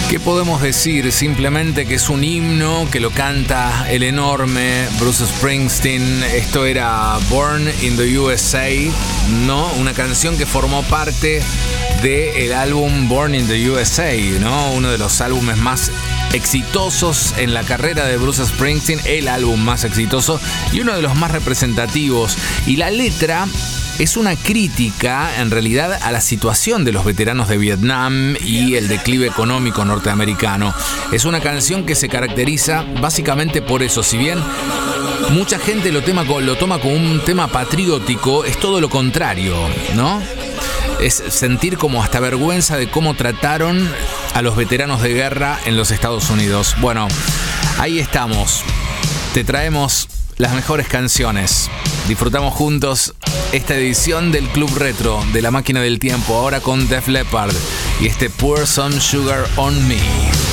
¿Qué podemos decir? Simplemente que es un himno que lo canta el enorme Bruce Springsteen. Esto era Born in the USA, ¿no? Una canción que formó parte del álbum Born in the USA, ¿no? Uno de los álbumes más exitosos en la carrera de Bruce Springsteen, el álbum más exitoso y uno de los más representativos. Y la letra es una crítica, en realidad, a la situación de los veteranos de Vietnam y el declive económico norteamericano. Es una canción que se caracteriza básicamente por eso. Si bien mucha gente lo toma como un tema patriótico, es todo lo contrario, ¿no? Es sentir como hasta vergüenza de cómo trataron a los veteranos de guerra en los Estados Unidos. Bueno, ahí estamos. Te traemos las mejores canciones. Disfrutamos juntos esta edición del Club Retro de La Máquina del Tiempo, ahora con Def Leppard y este Pour Some Sugar on Me.